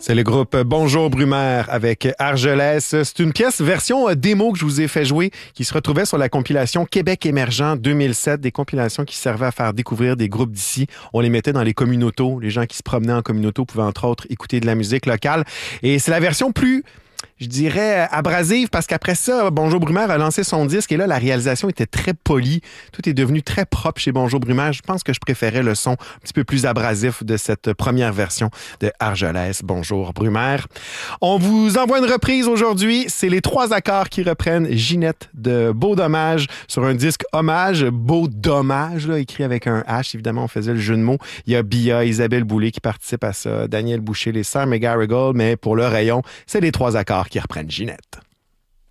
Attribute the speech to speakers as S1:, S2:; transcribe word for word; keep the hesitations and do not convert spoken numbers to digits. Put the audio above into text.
S1: C'est le groupe Bonjour Brumaire avec Argelès. C'est une pièce version démo que je vous ai fait jouer qui se retrouvait sur la compilation Québec émergent deux mille sept, des compilations qui servaient à faire découvrir des groupes d'ici. On les mettait dans les communautos. Les gens qui se promenaient en communauto pouvaient entre autres écouter de la musique locale. Et c'est la version plus... je dirais, abrasive, parce qu'après ça, Bonjour Brumaire a lancé son disque et là, la réalisation était très polie. Tout est devenu très propre chez Bonjour Brumaire. Je pense que je préférais le son un petit peu plus abrasif de cette première version de Argelès, Bonjour Brumaire. On vous envoie une reprise aujourd'hui. C'est les trois accords qui reprennent Ginette de Beau Dommage sur un disque hommage. Beau Dommage, là, écrit avec un H. Évidemment, on faisait le jeu de mots. Il y a Bia, Isabelle Boulay qui participent à ça, Daniel Boucher, les Sœurs McGarrigle, mais pour le rayon, c'est les trois accords qui reprennent Ginette.